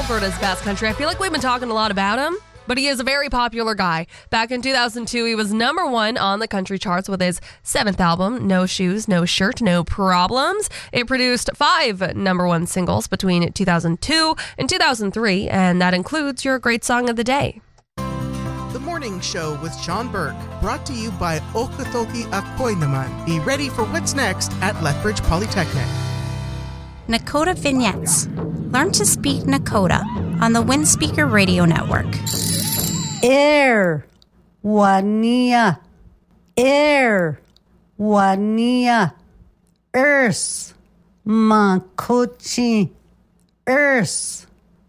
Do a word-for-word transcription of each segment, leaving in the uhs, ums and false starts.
Alberta's best country. I feel like we've been talking a lot about him, but he is a very popular guy. Back in two thousand two, he was number one on the country charts with his seventh album, No Shoes, No Shirt, No Problems. It produced five number one singles between two thousand two and two thousand three, and that includes your great song of the day. The Morning Show with Sean Burke, brought to you by Okatoki Akoy Naman. Be ready for what's next at Lethbridge Polytechnic. Nakota Vignettes. Learn to speak Nakota on the Windspeaker Radio Network. Air, Wania, Air, Wania, Earth, Mankochi, Earth,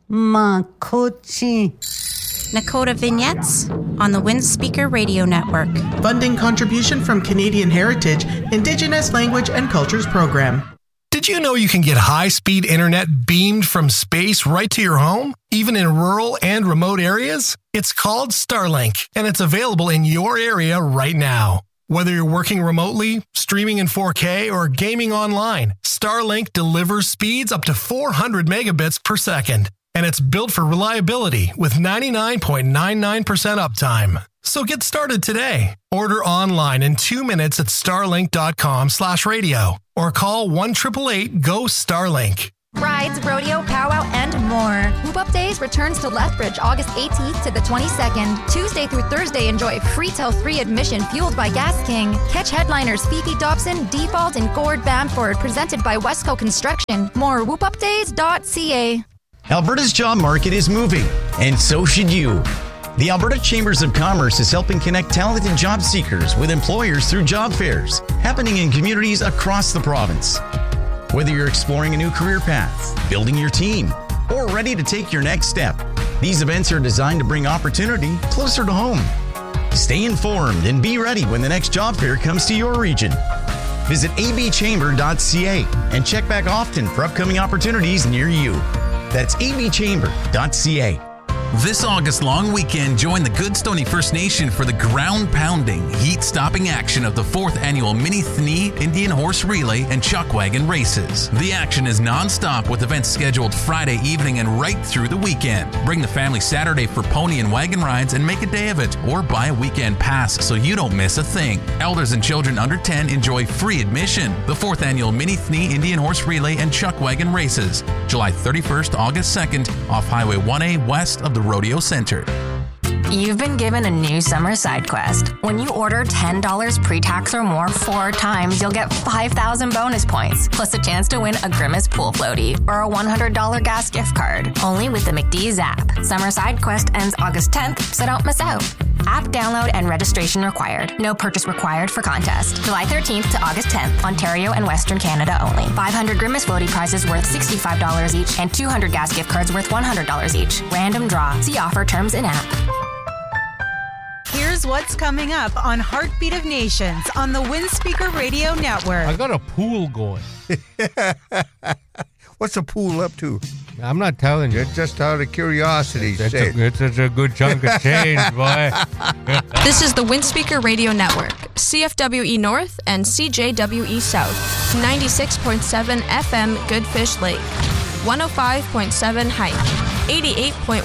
Mankochi. Nakota Vignettes on the Windspeaker Radio Network. Funding contribution from Canadian Heritage, Indigenous Language and Cultures Program. Did you know you can get high-speed internet beamed from space right to your home, even in rural and remote areas? It's called Starlink, and it's available in your area right now. Whether you're working remotely, streaming in four K, or gaming online, Starlink delivers speeds up to four hundred megabits per second. And it's built for reliability with ninety-nine point nine nine percent uptime. So get started today. Order online in two minutes at starlink.com slash radio or call one eight eight eight, G O, Starlink. Rides, rodeo, powwow, and more. Whoop Up Days returns to Lethbridge August eighteenth to the twenty-second. Tuesday through Thursday, enjoy free till three admission fueled by Gas King. Catch headliners Fifi Dobson, Default, and Gord Bamford, presented by Westco Construction. More whoop up days dot c a. Alberta's job market is moving, and so should you. The Alberta Chambers of Commerce is helping connect talented job seekers with employers through job fairs happening in communities across the province. Whether you're exploring a new career path, building your team, or ready to take your next step, these events are designed to bring opportunity closer to home. Stay informed and be ready when the next job fair comes to your region. Visit a b chamber dot c a and check back often for upcoming opportunities near you. That's a b chamber dot c a. This August long weekend, join the Goodstony First Nation for the ground-pounding, heat-stopping action of the fourth annual Mini Thni Indian Horse Relay and Chuck Wagon Races. The action is non-stop with events scheduled Friday evening and right through the weekend. Bring the family Saturday for pony and wagon rides and make a day of it, or buy a weekend pass so you don't miss a thing. Elders and children under ten enjoy free admission. The fourth annual Mini Thni Indian Horse Relay and Chuck Wagon Races, July thirty-first, August second, off Highway one A west of the Rodeo Center. You've been given a new summer side quest. When you order ten dollars pre-tax or more four times, you'll get five thousand bonus points, plus a chance to win a Grimace pool floaty or a one hundred dollars gas gift card. Only with the McDee's app. Summer side quest ends August tenth, so don't miss out. App download and registration required. No purchase required for contest. July thirteenth to August tenth, Ontario and Western Canada only. five hundred Grimace floaty prizes worth sixty-five dollars each and two hundred gas gift cards worth one hundred dollars each. Random draw. See offer terms in app. Here's what's coming up on Heartbeat of Nations on the Windspeaker Radio Network. I got a pool going. What's a pool up to? I'm not telling you. It's just out of curiosity. It's, a, it's, it's a good chunk of change, boy. This is the Windspeaker Radio Network, C F W E North and C J W E South, ninety-six point seven F M Goodfish Lake, one oh five point seven Hype, eighty-eight point